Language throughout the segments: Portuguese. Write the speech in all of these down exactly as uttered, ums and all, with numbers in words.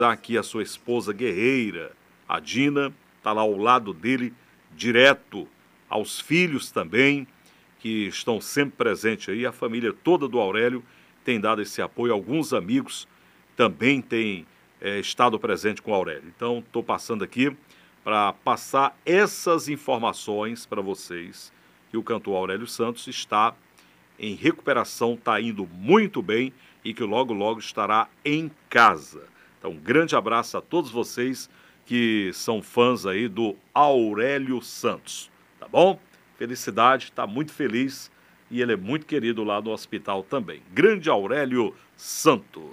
aqui a sua esposa guerreira, a Dina, está lá ao lado dele, direto, aos filhos também, que estão sempre presentes aí, a família toda do Aurélio tem dado esse apoio, alguns amigos também têm é, estado presente com o Aurélio. Então, estou passando aqui para passar essas informações para vocês, que o cantor Aurélio Santos está em recuperação, está indo muito bem e que logo, logo estará em casa. Então, um grande abraço a todos vocês que são fãs aí do Aurélio Santos, tá bom? Felicidade, está muito feliz e ele é muito querido lá no hospital também. Grande Aurélio Santos.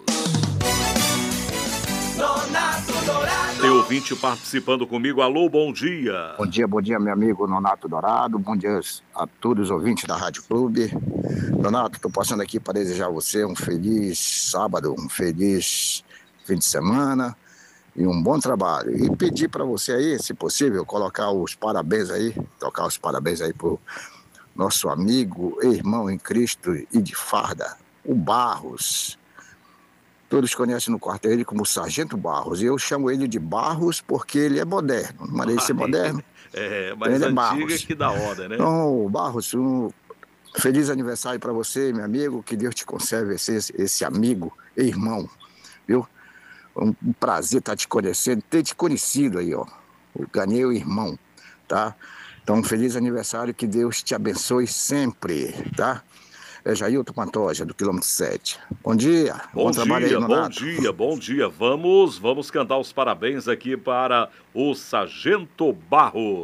Nonato Dourado. Tem ouvinte participando comigo. Alô, bom dia. Bom dia, bom dia, meu amigo Nonato Dourado. Bom dia a todos os ouvintes da Rádio Clube. Nonato, estou passando aqui para desejar a você um feliz sábado, um feliz fim de semana e um bom trabalho. E pedir para você aí, se possível, colocar os parabéns aí, tocar os parabéns aí pro nosso amigo, irmão em Cristo e de farda, o Barros. Todos conhecem no quartel ele como Sargento Barros. E eu chamo ele de Barros porque ele é moderno. Não mandei ser moderno. É, mas ele é Barros. Que da hora, né? Então, Barros, um feliz aniversário para você, meu amigo. Que Deus te conserve esse, esse amigo, irmão, viu? Um prazer estar te conhecendo, ter te conhecido aí, ó. Eu ganhei o irmão, tá? Então, um feliz aniversário, que Deus te abençoe sempre, tá? É Jailton Pantoja, do quilômetro sete. Bom dia. Bom, bom trabalho dia, aí, bom dia, bom dia. Vamos, vamos cantar os parabéns aqui para o Sargento Barros.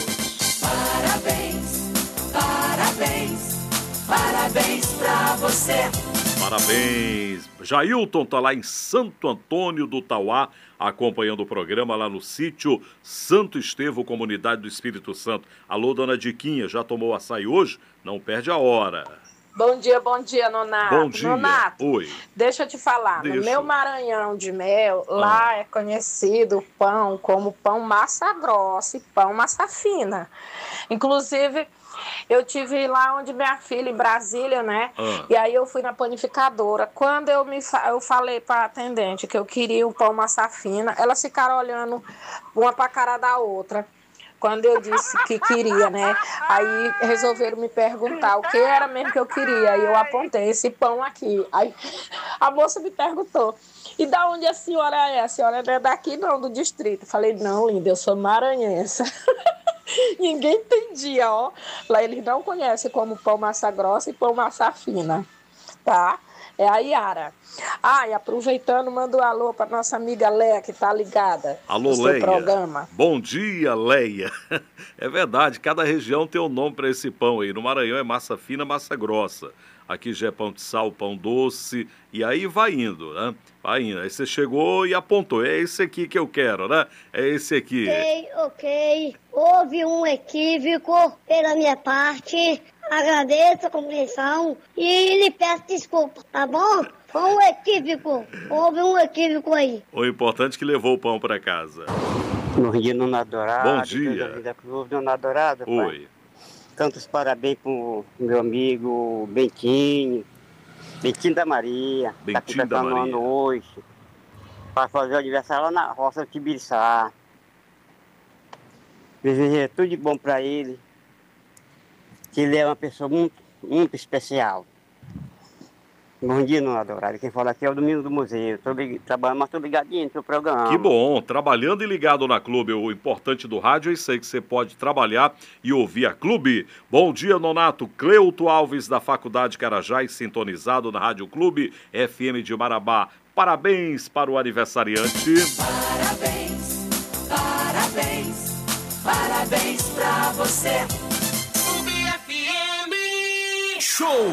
Parabéns, parabéns, parabéns pra você. Parabéns. Jailton tá lá em Santo Antônio do Tauá, acompanhando o programa lá no sítio Santo Estevão, comunidade do Espírito Santo. Alô, dona Diquinha, já tomou açaí hoje? Não perde a hora. Bom dia, bom dia, Nonato. Bom dia. Nonato, oi. Deixa eu te falar, Deixa. no meu Maranhão de Mel, ah. lá é conhecido o pão como pão massa grossa e pão massa fina. Inclusive, eu tive lá onde minha filha, em Brasília, né? Ah. E aí eu fui na panificadora. Quando eu, me fa... eu falei para a atendente que eu queria um pão massa fina, elas ficaram olhando uma para a cara da outra. Quando eu disse que queria, né? Aí resolveram me perguntar o que era mesmo que eu queria. E eu apontei esse pão aqui. Aí a moça me perguntou, e da onde a senhora é? A senhora não é daqui não, do distrito. Falei, não, linda, eu sou maranhense. Ninguém entendia, ó. Lá eles não conhecem como pão massa grossa e pão massa fina, tá? É a Yara. Ah, e aproveitando, manda um alô para nossa amiga Leia, que tá ligada. Alô, no seu Leia. Programa. Bom dia, Leia. É verdade, cada região tem um nome para esse pão aí. No Maranhão é massa fina, massa grossa. Aqui já é pão de sal, pão doce, e aí vai indo, né? Vai indo. Aí você chegou e apontou, é esse aqui que eu quero, né? É esse aqui. Ok, ok. Houve um equívoco pela minha parte. Agradeço a compreensão e lhe peço desculpa, tá bom? Foi um equívoco. Houve um equívoco aí. O importante é que levou o pão para casa. Bom dia, Nonato Dourado. Bom dia. Da Clube, Nonato Dourado. Oi. Pai. Tantos parabéns pro meu amigo Bentinho, Bentinho da Maria. Bentinho tá da Maria. Hoje, para fazer o aniversário lá na roça do Tibiriçá. Desejo tudo de bom para ele. Que ele é uma pessoa muito, muito especial. Bom dia, Nonato Dourado. Quem fala aqui é o Domingo do Museu. Estou trabalhando, mas estou ligadinho no seu programa. Que bom, trabalhando e ligado na Clube. O importante do rádio é isso aí, que você pode trabalhar e ouvir a Clube. Bom dia, Nonato. Cleuto Alves, da Faculdade Carajás, sintonizado na Rádio Clube F M de Marabá. Parabéns para o aniversariante. Parabéns, parabéns, parabéns pra você. Clube F M. Show!